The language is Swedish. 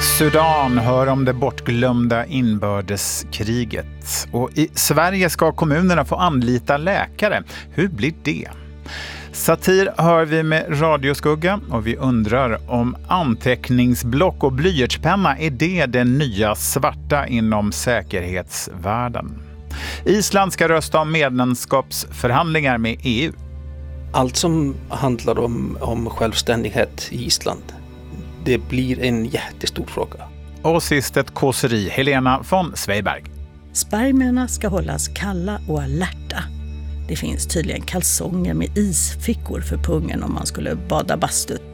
Sudan hör om det bortglömda inbördeskriget. Och i Sverige ska kommunerna få anlita läkare. Hur blir det? Satir hör vi med Radioskugga och vi undrar om anteckningsblock och blyertspenna är det nya svarta inom säkerhetsvärlden. Island ska rösta om medlemskapsförhandlingar med EU. Allt som handlar om självständighet i Island, det blir en jättestor fråga. Och sist ett kåseri, Helena von Sveiberg. Spermierna ska hållas kalla och alerta. Det finns tydligen kalsonger med isfickor för pungen om man skulle bada bastut.